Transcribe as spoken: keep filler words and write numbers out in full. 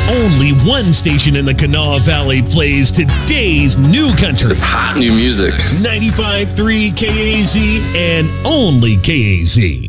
Only one station in the Kanawha Valley plays today's new country. It's hot new music. ninety-five point three K A Z and only K A Z.